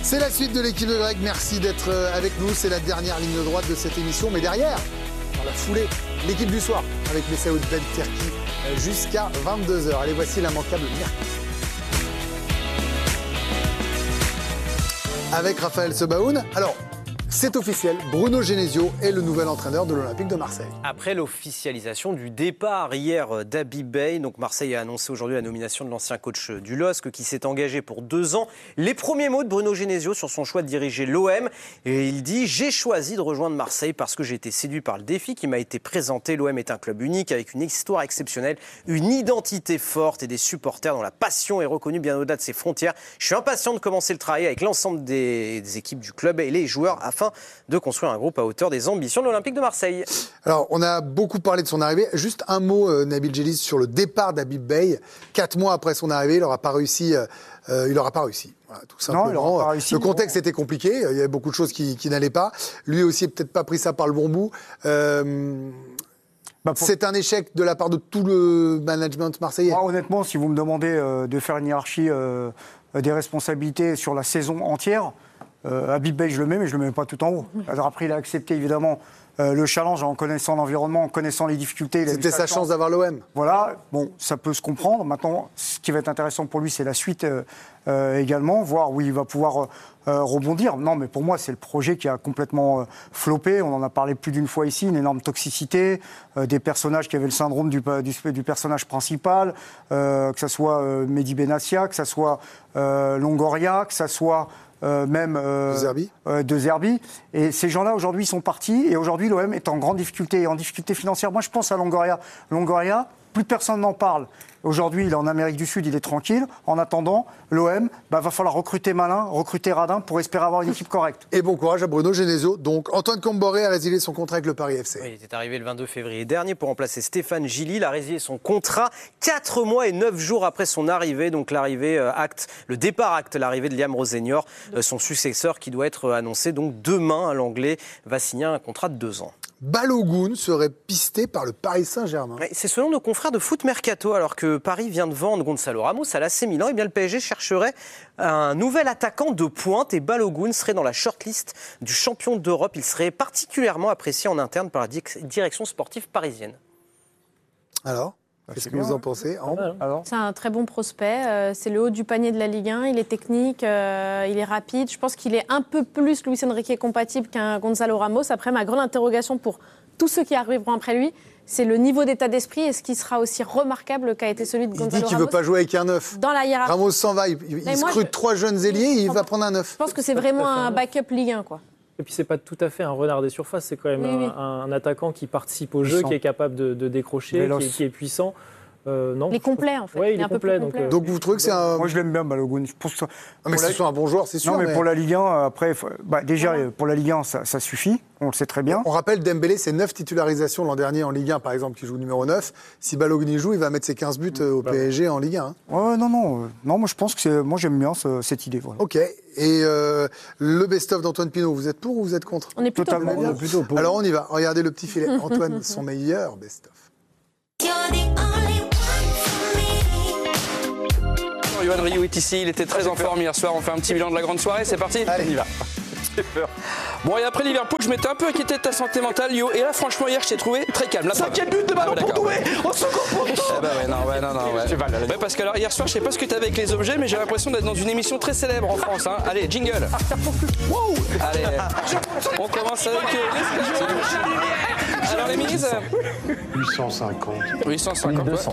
C'est la suite de l'équipe de Greg. Merci d'être avec nous. C'est la dernière ligne droite de cette émission. Mais derrière, dans la foulée, l'équipe du soir avec Messaoud Ben Terki jusqu'à 22h. Allez, voici l'immanquable mercredi. Avec Raphaël Sebaoun. Alors, c'est officiel, Bruno Genesio est le nouvel entraîneur de l'Olympique de Marseille. Après l'officialisation du départ hier d'Habib Beye, donc Marseille a annoncé aujourd'hui la nomination de l'ancien coach du LOSC qui s'est engagé pour 2 ans. Les premiers mots de Bruno Genesio sur son choix de diriger l'OM. Et il dit « J'ai choisi de rejoindre Marseille parce que j'ai été séduit par le défi qui m'a été présenté. L'OM est un club unique avec une histoire exceptionnelle, une identité forte et des supporters dont la passion est reconnue bien au-delà de ses frontières. Je suis impatient de commencer le travail avec l'ensemble des équipes du club et les joueurs afin de construire un groupe à hauteur des ambitions de l'Olympique de Marseille. » Alors, on a beaucoup parlé de son arrivée. Juste un mot, Nabil Djellit, sur le départ d'Habib Beye. 4 mois après son arrivée, il n'aura pas réussi. Voilà, tout simplement. Non, il n'aura pas réussi. Le contexte était compliqué. Il y avait beaucoup de choses qui n'allaient pas. Lui aussi n'a peut-être pas pris ça par le bon bout. C'est un échec de la part de tout le management marseillais. Moi, honnêtement, si vous me demandez de faire une hiérarchie des responsabilités sur la saison entière, Habib Beye, je le mets, mais je ne le mets pas tout en haut. Alors après, il a accepté évidemment le challenge en connaissant l'environnement, en connaissant les difficultés. C'était sa chance d'avoir l'OM. Voilà, bon, ça peut se comprendre. Maintenant, ce qui va être intéressant pour lui, c'est la suite également, voir où il va pouvoir rebondir. Non, mais pour moi, c'est le projet qui a complètement floppé. On en a parlé plus d'une fois ici, une énorme toxicité, des personnages qui avaient le syndrome du personnage principal, que ce soit Mehdi Benassia, que ce soit Longoria, que ce soit... De Zerbi. Et ces gens-là, aujourd'hui, sont partis. Et aujourd'hui, l'OM est en grande difficulté, en difficulté financière. Moi, je pense à Longoria. Longoria, plus personne n'en parle. Aujourd'hui, il est en Amérique du Sud, il est tranquille. En attendant, l'OM, va falloir recruter malin, recruter radin pour espérer avoir une équipe correcte. Et bon courage à Bruno Genesio. Donc, Antoine Comboré a résilié son contrat avec le Paris FC. Oui, il était arrivé le 22 février dernier pour remplacer Stéphane Gilly. Il a résilié son contrat 4 mois et 9 jours après son arrivée. Donc, le départ acte l'arrivée de Liam Rosenior, son successeur qui doit être annoncé donc demain. L'Anglais va signer un contrat de 2 ans. Balogun serait pisté par le Paris Saint-Germain. C'est selon nos confrères de Foot Mercato, alors que Paris vient de vendre Gonzalo Ramos à l'AC Milan, et bien le PSG chercherait un nouvel attaquant de pointe et Balogun serait dans la shortlist du champion d'Europe. Il serait particulièrement apprécié en interne par la direction sportive parisienne. Alors ? Qu'est-ce que vous en pensez, Ambre ? C'est un très bon prospect. C'est le haut du panier de la Ligue 1. Il est technique, il est rapide. Je pense qu'il est un peu plus Luis Enrique compatible qu'un Gonzalo Ramos. Après, ma grande interrogation pour tous ceux qui arriveront après lui, c'est le niveau d'état d'esprit. Est-ce qu'il sera aussi remarquable qu'a été celui de Gonzalo Ramos ? Il dit qu'il ne veut pas jouer avec un neuf. Dans la hiérarchie. Ramos s'en va. Il scrute 3 jeunes ailiers et il va prendre un neuf. Je pense que c'est vraiment un backup Ligue 1, quoi. Et puis, c'est pas tout à fait un renard des surfaces. C'est quand même un attaquant qui participe au jeu, qui est capable de décrocher, qui est puissant. Non, il est complet, en fait. Ouais, il est complet. Donc vous trouvez que c'est un... Moi, je l'aime bien, Balogun. Je pense que mais c'est un bon joueur, c'est sûr. Non, mais pour la Ligue 1, après... déjà, pour la Ligue 1, ça suffit. On le sait très bien. On rappelle, Dembélé, c'est 9 titularisations l'an dernier en Ligue 1, par exemple, qui joue numéro 9. Si Balogun y joue, il va mettre ses 15 buts au PSG en Ligue 1. Hein. Ouais, non, moi, je pense que moi, j'aime bien cette idée. Voilà. OK. Et le best-of d'Antoine Pinault, vous êtes pour ou vous êtes contre ? On est plutôt totalement pour. Alors, on y va. Regardez le petit filet. Antoine, son meilleur best-of. Yoann Ryu est ici, il était très en forme hier soir. On fait un petit bilan de la grande soirée, c'est parti ? Allez, on y va. J'ai peur. Bon, et après Liverpool, je m'étais un peu inquiété de ta santé mentale, Yo. Et là, franchement, hier, je t'ai trouvé très calme. 5e but de ballon pour Doué au second poteau. Ouais, parce que alors, hier soir, je sais pas ce que t'as avec les objets, mais j'ai l'impression d'être dans une émission très célèbre en France. Hein. Allez, jingle. Wow. Allez, on commence avec alors les mises 850. 1200.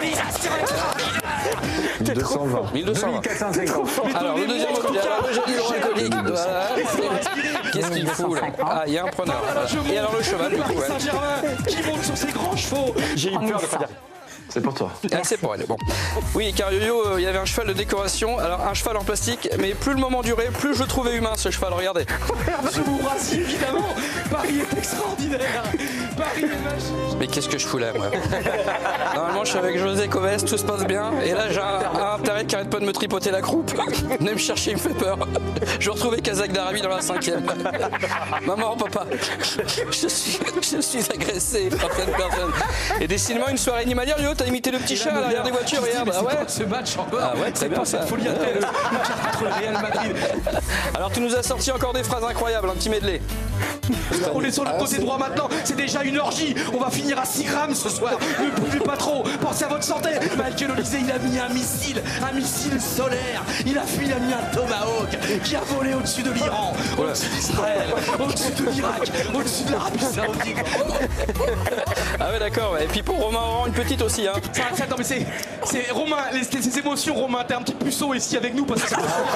1220. 1220. Alors, le deuxième objet, le joli hydroalcoolique. Voilà. Qu'est-ce qu'il fout là ? Ah, il y a un preneur. Et alors le cheval, du coup. Saint-Germain qui monte sur ses grands chevaux. J'ai eu peur de pas dire. C'est pour toi. Ah, c'est pour elle, bon. Oui, car Yo-Yo, il y avait un cheval de décoration, alors un cheval en plastique, mais plus le moment durait, plus je le trouvais humain, ce cheval, regardez. Je vous rassure, évidemment. Paris est extraordinaire. Paris est magique. Mais qu'est-ce que je fous là, moi ? Normalement, je suis avec José Coves, tout se passe bien, et là, j'ai un Internet qui arrête pas de me tripoter la croupe. Venez me chercher, il me fait peur. Je retrouvais Kazakh d'Arabie dans la 5e. Maman, papa, je suis agressé par plein de personnes. Et décidément, une soirée animalière, Yo, t'as imité le petit chat à l'arrière des voitures, regarde. Ah ouais, ce match en bas. Ah ouais, très bien ça. Folie après le 4 contre le Real Madrid. Alors tu nous as sorti encore des phrases incroyables, un petit medley. On est sur le côté droit maintenant, c'est déjà une orgie. On va finir à 6 grammes ce soir. Ne buvez pas trop, pensez à votre santé. Michael Olise, il a mis un missile solaire. Il a mis un Tomahawk qui a volé au-dessus de l'Iran, au-dessus d'Israël, au-dessus de l'Irak, au-dessus de l'Arabie Saoudite. Ah ouais d'accord, et puis pour Romain Oran, une petite aussi hein. Non mais c'est Romain, ces émotions Romain, t'es un petit puceau ici avec nous parce que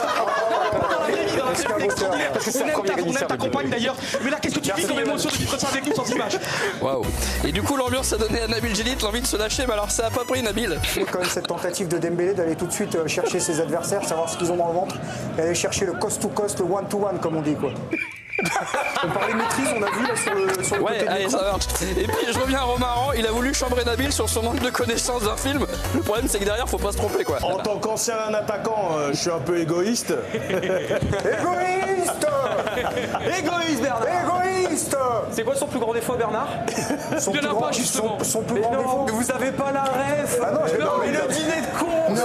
on aime ta compagne d'ailleurs. Mais là qu'est-ce que tu vis comme émotion de vivre ça avec nous sans image? Waouh. Et du coup l'ambiance a donné à Nabil Djellit l'envie de se lâcher, mais alors ça a pas pris Nabil. C'est quand même cette tentative de Dembélé d'aller tout de suite chercher ses adversaires, savoir ce qu'ils ont dans le ventre, et aller chercher le cost-to-cost, le one-to-one comme on dit quoi. On parlait maîtrise, on a vu là sur le ouais, côté allez, du ça marche. Et puis je reviens à Romain Aran, il a voulu chambrer Nabil sur son manque de connaissance d'un film. Le problème c'est que derrière faut pas se tromper quoi. En tant qu'ancien attaquant, je suis un peu égoïste. Égoïste Égoïste, Bernard. Égoïste. C'est quoi son plus grand défaut, Bernard? Son Il y en a plus pas, grand- justement. son plus grand défaut. Mais vous avez pas la ref. Ah non, je l'ai pas, mais mais le dîner de con.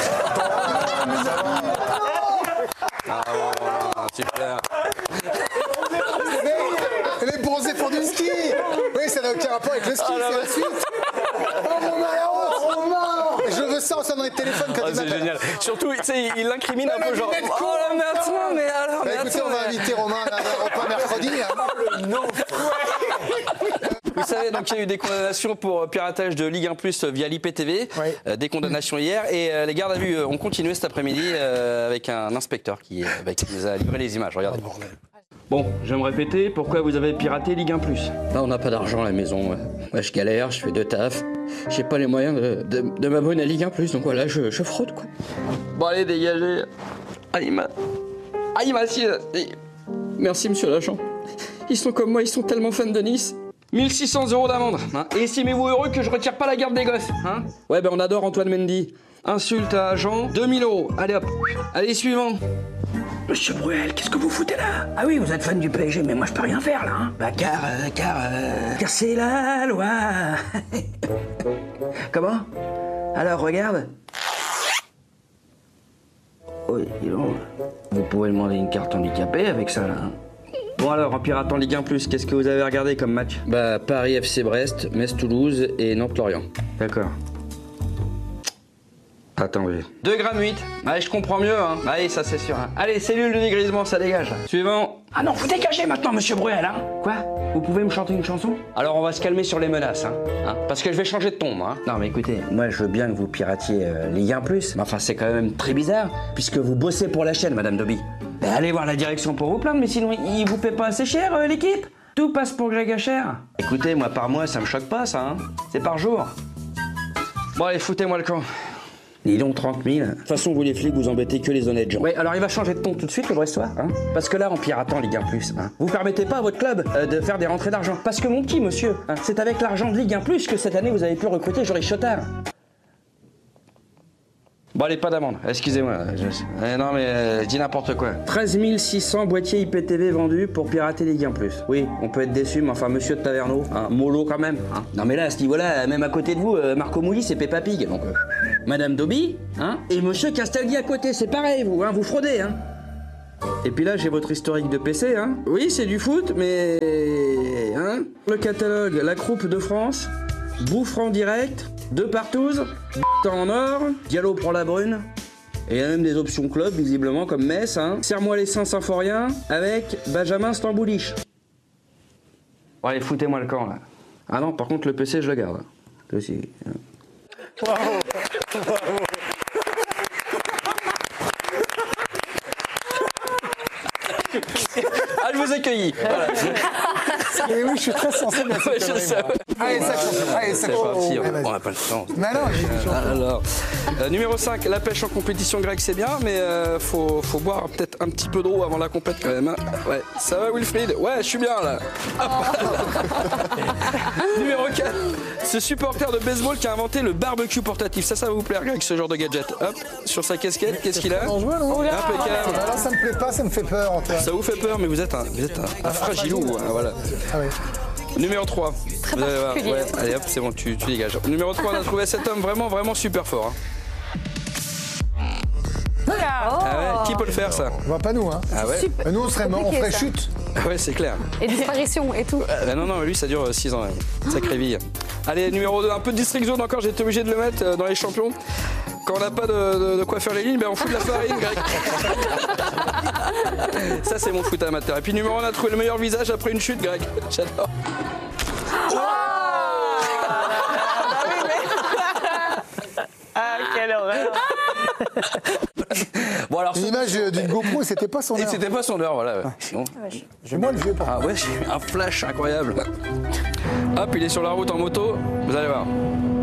Ah, super. Les bronzés font du ski. Oui, ça n'a aucun rapport avec le ski, c'est la suite. Oh mon Romain, je veux ça, on sonne dans les téléphones quand il C'est m'appelle. génial. Surtout, tu sais, il l'incrimine un peu genre. lunette con. Oh là, mais attends, mais alors. Bah, écoutez, on va inviter Romain à un repas mercredi. Hein. Vous savez, donc il y a eu des condamnations pour piratage de Ligue 1+ via l'IPTV, des condamnations hier, et les gardes à vue ont continué cet après-midi avec un inspecteur qui nous a livré les images. Regardez. Bon, je vais me répéter, pourquoi vous avez piraté Ligue 1+? Bah, on n'a pas d'argent à la maison. Moi, je galère, je fais 2 tafs. J'ai pas les moyens de m'abonner à Ligue 1+, donc voilà, je fraude, quoi. Bon, allez, dégagez. Ah, il m'a assis. Merci, monsieur l'agent. Ils sont comme moi, ils sont tellement fans de Nice. 1600 € d'amende. Hein. Et estimez-vous heureux que je retire pas la garde des gosses. Hein. Ouais, ben on adore Antoine Mendy. Insulte à agent, 2000 €. Allez hop. Allez, suivant. Monsieur Bruel, qu'est-ce que vous foutez là? Ah oui, vous êtes fan du PSG, mais moi je peux rien faire là. Hein. Bah car c'est la loi. Comment? Alors regarde. Oui, dis donc. Vous pouvez demander une carte handicapée avec ça là. Hein. Bon alors, en piratant Ligue 1+, qu'est-ce que vous avez regardé comme match? Bah Paris FC Brest, Metz Toulouse et Nantes Lorient. D'accord. Attends, oui. 2,8 g. Allez, je comprends mieux, hein. Allez, ça c'est sûr. Hein. Allez, cellule de dégrisement, ça dégage. Suivant. Ah non, vous dégagez maintenant, monsieur Bruel, hein. Quoi? Vous pouvez me chanter une chanson? Alors, on va se calmer sur les menaces, hein. Parce que je vais changer de ton, moi. Hein. Non, mais écoutez, moi je veux bien que vous piratiez Ligue 1+, mais enfin c'est quand même très bizarre, puisque vous bossez pour la chaîne, madame Dobby. Ben, allez voir la direction pour vous plaindre, mais sinon, ils vous paient pas assez cher, l'équipe? Tout passe pour Greg Hacher. Écoutez, moi, par mois, ça me choque pas, ça, hein. C'est par jour. Bon, allez, foutez-moi le camp. Dis donc 30 000. De toute façon, vous les flics, vous embêtez que les honnêtes gens. Oui, alors il va changer de ton tout de suite, le Brestois. Hein, parce que là, en piratant Ligue 1+, hein, vous permettez pas à votre club de faire des rentrées d'argent. Parce que mon petit monsieur, hein, c'est avec l'argent de Ligue 1+ que cette année, vous avez pu recruter Joris Chotard. Bon, allez, pas d'amende, excusez-moi. Non, mais je dis n'importe quoi. 13 600 boîtiers IPTV vendus pour pirater Ligue 1+. Oui, on peut être déçu, mais enfin, monsieur de Taverneau, hein, mollo quand même. Hein. Non, mais là, à ce niveau-là, même à côté de vous, Marco Mouli, c'est Peppa Pig. Donc, Madame Dobby, hein, et monsieur Castaldi à côté, c'est pareil, vous, hein, vous fraudez, hein. Et puis là, j'ai votre historique de PC, hein. Oui, c'est du foot, mais... Hein, le catalogue, la Croupe de France, Bouffran direct, 2 partous, en or, Diallo prend la brune. Et il y a même des options club, visiblement, comme Metz, hein. Serre-moi les seins symphoriens avec Benjamin Stamboulich. Bon, allez, foutez-moi le camp, là. Ah non, par contre, le PC, je le garde. Le aussi. Bravo. Bravo. Ah, je vous accueillis. Voilà. Et oui, je suis très sensible à ça. Ouais, je sais. Allez, ça compte. Allez, ça C'est compte. parti, on n'a pas le temps. Mais non, Alors, numéro 5, la pêche en compétition grecque, c'est bien, mais faut boire peut-être un petit peu d'eau avant la compète quand même. Hein. Ouais, ça va Wilfried? Ouais, je suis bien là. Numéro 4, ce supporter de baseball qui a inventé le barbecue portatif. Ça va vous plaire, Greg, ce genre de gadget. Hop, sur sa casquette, qu'est-ce qu'il a? Impeccable. alors ça me plaît pas, ça me fait peur, Antoine. Ça vous fait peur, mais vous êtes un fragilou. Hein, voilà. Ah oui. Numéro 3. Très particulier. Ouais, allez hop, c'est bon, tu dégages. Numéro 3, on a trouvé cet homme vraiment super fort. Hein. Qui peut le faire, ça? On voit pas nous, hein. Ah ouais. Nous, on serait mort, on ferait chute. Ah ouais, c'est clair. Et disparition et tout. Non, lui, ça dure 6 ans. Sacrée vie. Allez, numéro 2, un peu de district zone encore, j'ai été obligé de le mettre dans les champions. Quand on n'a pas de quoi faire les lignes, on fout de la farine, Greg. Ça, c'est mon foot amateur. Et puis, numéro 1, on a trouvé le meilleur visage après une chute, Greg. J'adore. Quelle horreur. Bon, alors, une image d'une GoPro, c'était pas son heure. C'était pas son heure, voilà. Sinon... J'ai moi le vieux par ouais, j'ai eu un flash incroyable. Hop, il est sur la route en moto, vous allez voir.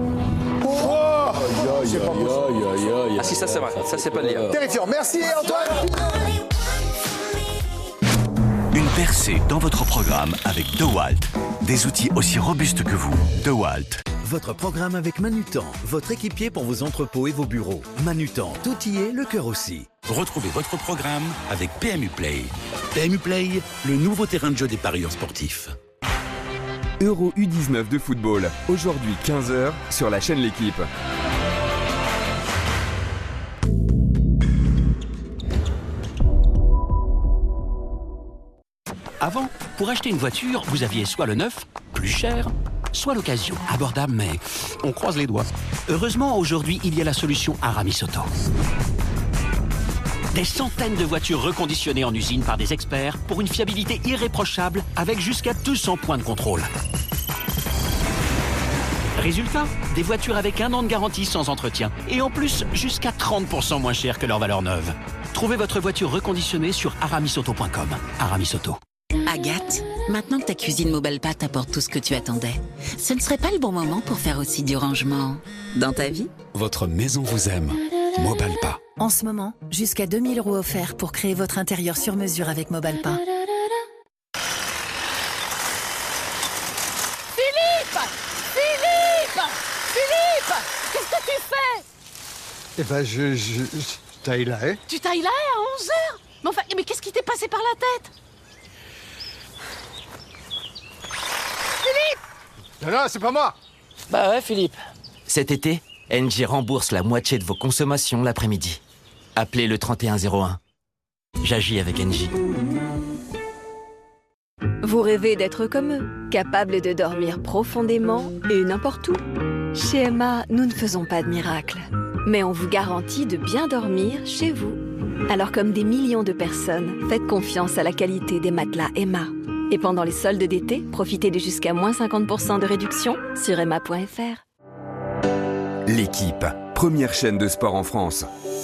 Ah si, ça c'est vrai, ça c'est pas de lire. Terrifiant, merci Antoine. Une percée dans votre programme avec DeWalt. Des outils aussi robustes que vous. DeWalt. Votre programme avec Manutan, votre équipier pour vos entrepôts et vos bureaux. Manutan, tout y est, le cœur aussi. Retrouvez votre programme avec PMU Play. PMU Play, le nouveau terrain de jeu des parieurs sportifs. Euro U19 de football, aujourd'hui 15h sur la chaîne L'Équipe. Avant, pour acheter une voiture, vous aviez soit le neuf, plus cher, soit l'occasion, abordable, mais on croise les doigts. Heureusement, aujourd'hui, il y a la solution Aramis Auto. Des centaines de voitures reconditionnées en usine par des experts pour une fiabilité irréprochable avec jusqu'à 200 points de contrôle. Résultat, des voitures avec 1 an de garantie sans entretien et en plus jusqu'à 30% moins cher que leur valeur neuve. Trouvez votre voiture reconditionnée sur aramisauto.com. Aramis Auto. Agathe, maintenant que ta cuisine Mobalpa t'apporte tout ce que tu attendais, ce ne serait pas le bon moment pour faire aussi du rangement dans ta vie? Votre maison vous aime. Mobalpa. En ce moment, jusqu'à 2 000 € offerts pour créer votre intérieur sur mesure avec Mobalpa. Philippe, qu'est-ce que tu fais? Eh ben, je taille là, hein. Tu tailles là à 11h? Mais enfin, mais qu'est-ce qui t'est passé par la tête? Philippe! Non, c'est pas moi. Bah ouais, Philippe. Cet été, Engie rembourse la moitié de vos consommations l'après-midi. Appelez le 3101. J'agis avec Engie. Vous rêvez d'être comme eux, capables de dormir profondément et n'importe où? Chez Emma, nous ne faisons pas de miracles, mais on vous garantit de bien dormir chez vous. Alors comme des millions de personnes, faites confiance à la qualité des matelas Emma. Et pendant les soldes d'été, profitez de jusqu'à moins 50% de réduction sur emma.fr. L'Équipe, première chaîne de sport en France.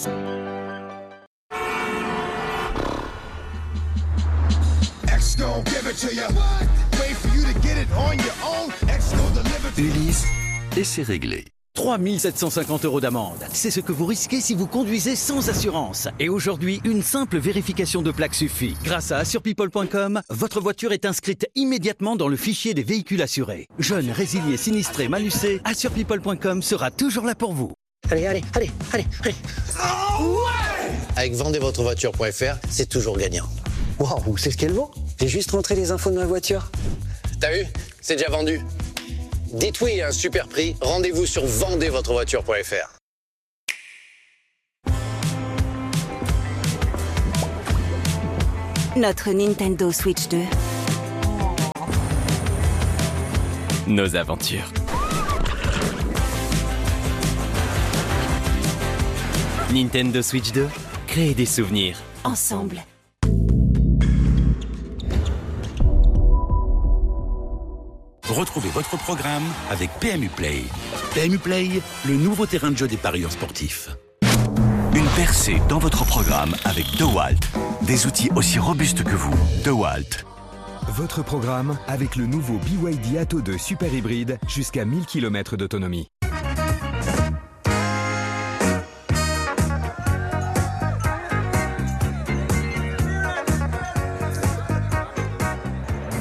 Ulysse, et c'est réglé. 3 750 € d'amende. C'est ce que vous risquez si vous conduisez sans assurance. Et aujourd'hui, une simple vérification de plaque suffit. Grâce à assurepeople.com, votre voiture est inscrite immédiatement dans le fichier des véhicules assurés. Jeunes, résiliés, sinistrés, malucés, assurepeople.com sera toujours là pour vous. Allez. Oh ouais! Avec vendezvotrevoiture.fr, c'est toujours gagnant. Waouh, c'est ce qu'elle vaut? J'ai juste rentré les infos de ma voiture. T'as vu? C'est déjà vendu. Dites oui à un super prix, rendez-vous sur vendezvotrevoiture.fr. Notre Nintendo Switch 2. Nos aventures. Nintendo Switch 2, créez des souvenirs. Ensemble. Retrouvez votre programme avec PMU Play. PMU Play, le nouveau terrain de jeu des parieurs sportifs. Une percée dans votre programme avec DeWalt. Des outils aussi robustes que vous. DeWalt. Votre programme avec le nouveau BYD Atto 2 Super Hybride jusqu'à 1000 km d'autonomie.